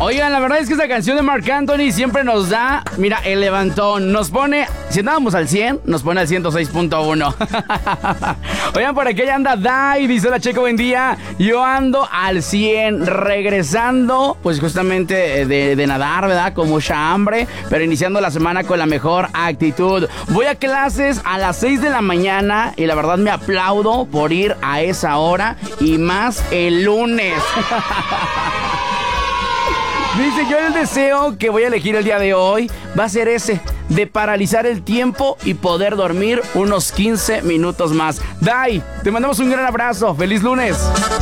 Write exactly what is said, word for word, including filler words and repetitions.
Oigan, la verdad es que esta canción de Marc Anthony siempre nos da, mira, el levantón. Nos pone, si andábamos al cien, nos pone al ciento seis punto uno. Oigan, por aquí ya anda Dai, dice la Checo, buen día. Yo ando al cien, regresando, pues justamente de, de nadar, ¿verdad? Con mucha hambre, pero iniciando la semana con la mejor actitud. Voy a clases a las seis de la mañana y la verdad me aplaudo por ir a esa hora y más el lunes. Dice, yo el deseo que voy a elegir el día de hoy va a ser ese, de paralizar el tiempo y poder dormir unos quince minutos más. Dai, te mandamos un gran abrazo. ¡Feliz lunes!